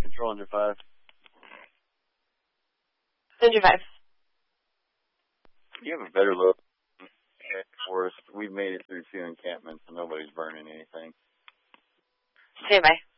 Control under 5. Under 5. You have a better look for us. We've made it through 2 encampments and nobody's burning anything. Stand by.